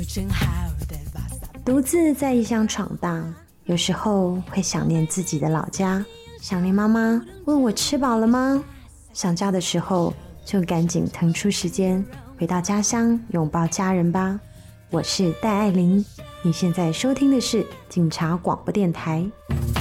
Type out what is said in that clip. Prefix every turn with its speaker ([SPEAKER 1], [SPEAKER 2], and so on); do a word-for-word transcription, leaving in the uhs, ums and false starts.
[SPEAKER 1] 独自在异乡闯荡，有时候会想念自己的老家，想念妈妈问我吃饱了吗？想家的时候就赶紧腾出时间回到家乡拥抱家人吧。我是戴爱玲，你现在收听的是警察广播电台。